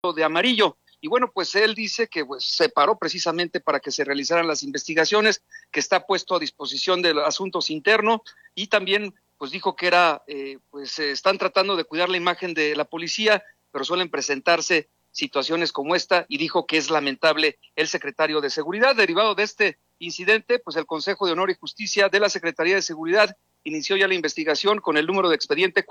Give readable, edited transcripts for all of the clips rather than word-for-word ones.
de amarillo. Y bueno, pues él dice que pues, se paró precisamente para que se realizaran las investigaciones, que está puesto a disposición del asuntos interno, y también pues dijo que están tratando de cuidar la imagen de la policía, pero suelen presentarse situaciones como esta, y dijo que es lamentable el secretario de Seguridad. Derivado de este incidente, pues el Consejo de Honor y Justicia de la Secretaría de Seguridad inició ya la investigación con el número de expediente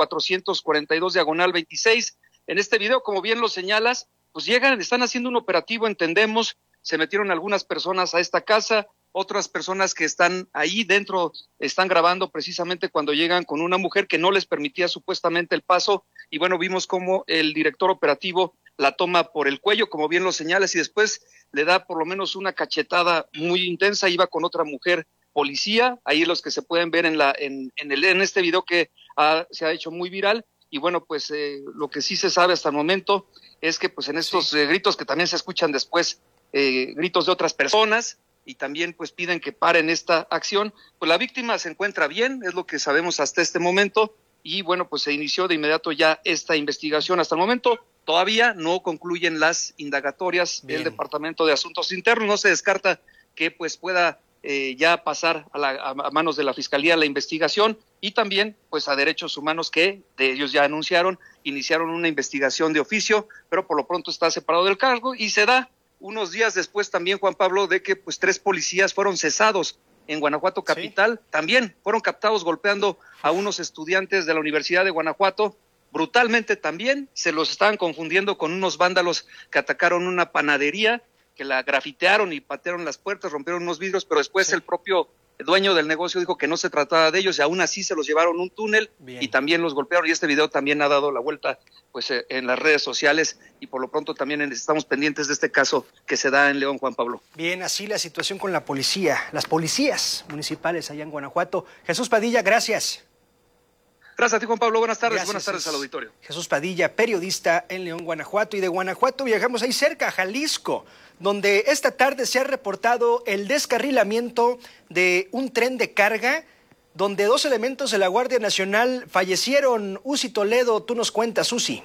442/26. En este video, como bien lo señalas, pues están haciendo un operativo, entendemos, se metieron algunas personas a esta casa, otras personas que están ahí dentro están grabando precisamente cuando llegan con una mujer que no les permitía supuestamente el paso, y bueno, vimos cómo el director operativo la toma por el cuello, como bien lo señalas, y después le da por lo menos una cachetada muy intensa. Iba con otra mujer policía, ahí los que se pueden ver en este video que se ha hecho muy viral. Y bueno, pues lo que sí se sabe hasta el momento es que pues en estos gritos que también se escuchan después, gritos de otras personas, y también pues piden que paren esta acción, pues la víctima se encuentra bien, es lo que sabemos hasta este momento, y bueno, pues se inició de inmediato ya esta investigación. Hasta el momento todavía no concluyen las indagatorias del Departamento de Asuntos Internos, no se descarta que pues pueda ya pasar a manos de la Fiscalía la investigación, y también pues a Derechos Humanos, que de ellos ya iniciaron una investigación de oficio, pero por lo pronto está separado del cargo. Y se da unos días después también, Juan Pablo, de que pues 3 policías fueron cesados en Guanajuato capital, también fueron captados golpeando a unos estudiantes de la Universidad de Guanajuato, brutalmente también, se los estaban confundiendo con unos vándalos que atacaron una panadería, que la grafitearon y patearon las puertas, rompieron unos vidrios, pero después el propio dueño del negocio dijo que no se trataba de ellos, y aún así se los llevaron a un túnel y también los golpearon, y este video también ha dado la vuelta pues en las redes sociales, y por lo pronto también estamos pendientes de este caso que se da en León, Juan Pablo. Bien, así la situación con la policía, las policías municipales allá en Guanajuato. Jesús Padilla, gracias. Gracias a ti, Juan Pablo. Buenas tardes. Gracias. Buenas tardes al auditorio. Jesús Padilla, periodista en León, Guanajuato. Y de Guanajuato viajamos ahí cerca, a Jalisco, donde esta tarde se ha reportado el descarrilamiento de un tren de carga, donde 2 elementos de la Guardia Nacional fallecieron. Uzi Toledo, tú nos cuentas, Uzi.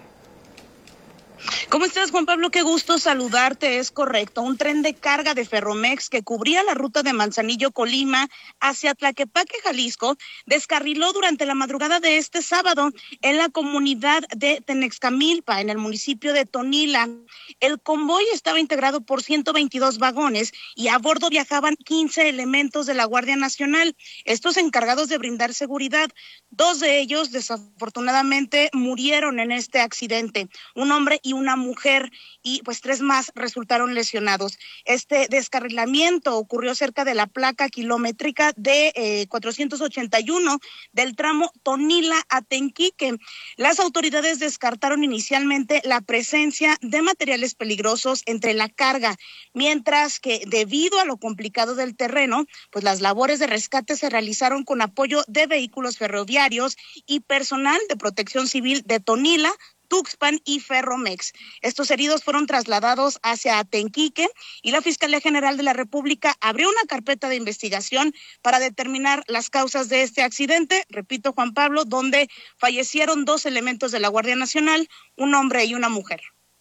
¿Cómo estás, Juan Pablo? Qué gusto saludarte. Es correcto, un tren de carga de Ferromex que cubría la ruta de Manzanillo, Colima, hacia Tlaquepaque, Jalisco, descarriló durante la madrugada de este sábado en la comunidad de Tenexcamilpa, en el municipio de Tonila. El convoy estaba integrado por 122 vagones y a bordo viajaban 15 elementos de la Guardia Nacional, estos encargados de brindar seguridad. 2 de ellos, desafortunadamente, murieron en este accidente, un hombre y una mujer, y pues 3 más resultaron lesionados. Este descarrilamiento ocurrió cerca de la placa kilométrica de 481 del tramo Tonila a Tenquique. Las autoridades descartaron inicialmente la presencia de materiales peligrosos entre la carga, mientras que debido a lo complicado del terreno, pues las labores de rescate se realizaron con apoyo de vehículos ferroviarios y personal de Protección Civil de Tonila, Tuxpan y Ferromex. Estos heridos fueron trasladados hacia Tenquique, y la Fiscalía General de la República abrió una carpeta de investigación para determinar las causas de este accidente. Repito, Juan Pablo, donde fallecieron 2 elementos de la Guardia Nacional, un hombre y una mujer.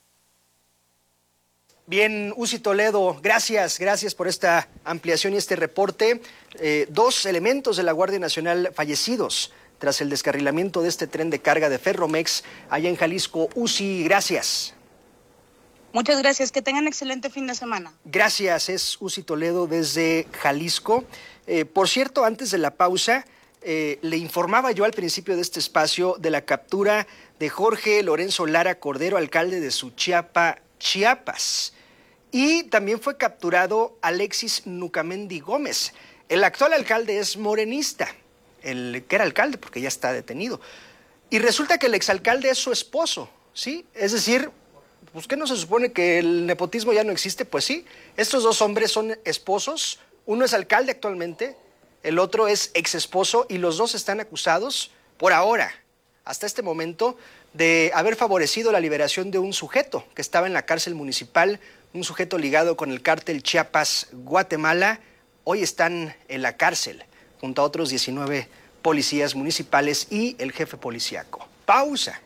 Bien, Uzi Toledo, gracias por esta ampliación y este reporte. 2 elementos de la Guardia Nacional fallecidos tras el descarrilamiento de este tren de carga de Ferromex allá en Jalisco. Uzi, gracias. Muchas gracias, que tengan excelente fin de semana. Gracias, es Uzi Toledo desde Jalisco. Por cierto, antes de la pausa, le informaba yo al principio de este espacio de la captura de Jorge Lorenzo Lara Cordero, alcalde de Suchiapa, Chiapas. Y también fue capturado Alexis Nucamendi Gómez. El actual alcalde es morenista, el que era alcalde, porque ya está detenido. Y resulta que el exalcalde es su esposo, ¿sí? Es decir, pues ¿qué no se supone que el nepotismo ya no existe? Pues sí, estos 2 hombres son esposos, uno es alcalde actualmente, el otro es exesposo, y los 2 están acusados, por ahora, hasta este momento, de haber favorecido la liberación de un sujeto que estaba en la cárcel municipal, un sujeto ligado con el cártel Chiapas, Guatemala. Hoy están en la cárcel, junto a otros 19 policías municipales y el jefe policíaco. Pausa.